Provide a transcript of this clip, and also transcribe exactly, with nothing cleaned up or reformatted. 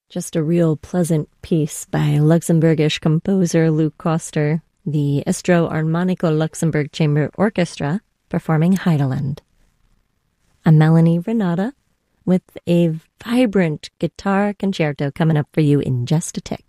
Just a real pleasant piece by Luxembourgish composer Luc Koster, the Estro Armonico Luxembourg Chamber Orchestra, performing Heideland. I'm Melanie Renata with a vibrant guitar concerto coming up for you in just a tick.